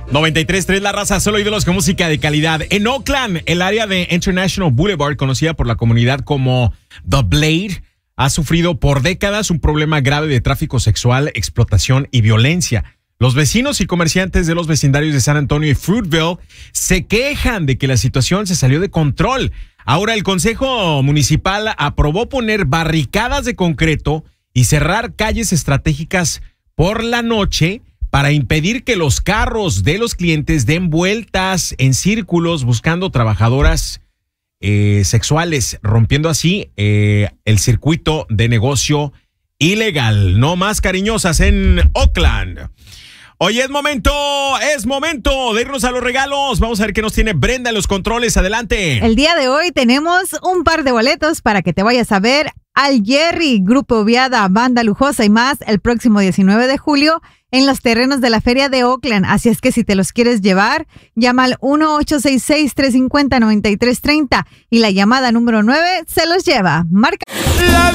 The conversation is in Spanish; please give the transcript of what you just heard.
93.3 La Raza, solo ídolos con música de calidad. En Oakland, el área de International Boulevard, conocida por la comunidad como The Blade, ha sufrido por décadas un problema grave de tráfico sexual, explotación y violencia. Los vecinos y comerciantes de los vecindarios de San Antonio y Fruitville se quejan de que la situación se salió de control. Ahora el Consejo Municipal aprobó poner barricadas de concreto y cerrar calles estratégicas por la noche para impedir que los carros de los clientes den vueltas en círculos buscando trabajadoras sexuales, rompiendo así el circuito de negocio ilegal. No más cariñosas en Oakland. Hoy es momento de irnos a los regalos. Vamos a ver qué nos tiene Brenda en los controles. Adelante. El día de hoy tenemos un par de boletos para que te vayas a ver al Jerry, Grupo Viada, Banda Lujosa y más el próximo 19 de julio en los terrenos de la Feria de Oakland. Así es que si te los quieres llevar, llama al 1-866-350-9330 y la llamada número 9 se los lleva. Marca.